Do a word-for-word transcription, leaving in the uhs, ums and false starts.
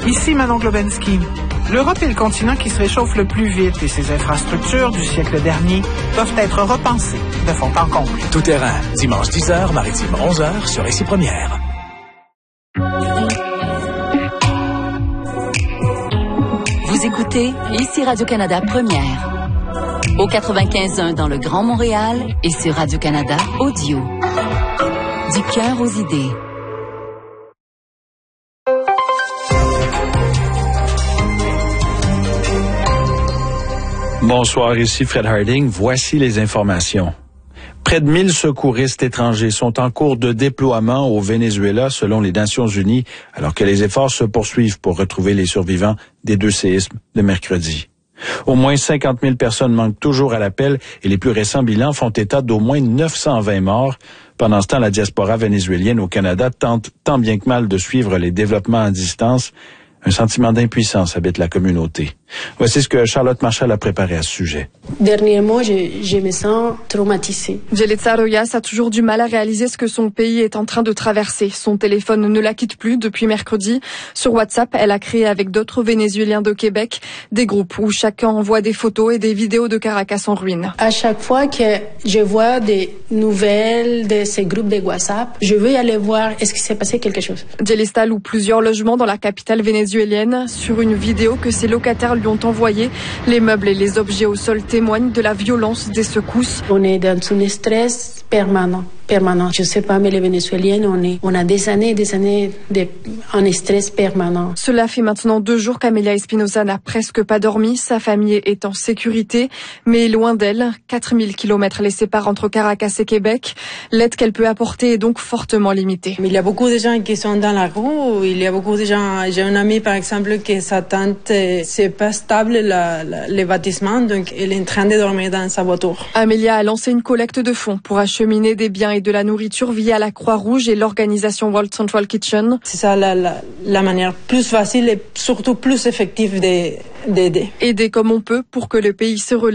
Ici Manon Globensky. L'Europe est le continent qui se réchauffe le plus vite et ses infrastructures du siècle dernier doivent être repensées de fond en comble. Tout terrain, dimanche dix heures, maritime onze heures sur Ici Première. Vous écoutez Ici Radio-Canada Première. Au quatre-vingt-quinze point un dans le Grand Montréal et sur Radio-Canada Audio. Du cœur aux idées. Bonsoir, ici Fred Harding. Voici les informations. Près de mille secouristes étrangers sont en cours de déploiement au Venezuela selon les Nations unies, alors que les efforts se poursuivent pour retrouver les survivants des deux séismes de mercredi. Au moins cinquante mille personnes manquent toujours à l'appel et les plus récents bilans font état d'au moins neuf cent vingt morts. Pendant ce temps, la diaspora vénézuélienne au Canada tente tant bien que mal de suivre les développements à distance. Un sentiment d'impuissance habite la communauté. Voici ce que Charlotte Marchal a préparé à ce sujet. Dernièrement, je, je me sens traumatisée. Yelitza Royas a toujours du mal à réaliser ce que son pays est en train de traverser. Son téléphone ne la quitte plus depuis mercredi. Sur WhatsApp, elle a créé avec d'autres Vénézuéliens de Québec des groupes où chacun envoie des photos et des vidéos de Caracas en ruine. À chaque fois que je vois des nouvelles de ces groupes de WhatsApp, je veux aller voir est-ce qu'il s'est passé quelque chose. Yelitza loue plusieurs logements dans la capitale vénézuélienne. Sur une vidéo que ses locataires lui ont envoyée, les meubles et les objets au sol témoignent de la violence des secousses. On est dans un stress permanent. permanent. Je sais pas, mais les Vénézuéliens, on est, on a des années et des années de, en stress permanent. Cela fait maintenant deux jours qu'Amelia Espinosa n'a presque pas dormi. Sa famille est en sécurité, mais loin d'elle. quatre mille kilomètres les séparent entre Caracas et Québec. L'aide qu'elle peut apporter est donc fortement limitée. Il y a beaucoup de gens qui sont dans la rue. Il y a beaucoup de gens. J'ai un ami, par exemple, que sa tante, c'est pas stable, la, la, les bâtiments, donc elle est en train de dormir dans sa voiture. Amelia a lancé une collecte de fonds pour acheminer des biens et de la nourriture via la Croix-Rouge et l'organisation World Central Kitchen. C'est ça la, la, la manière plus facile et surtout plus effective d'aider. Aider comme on peut pour que le pays se relève.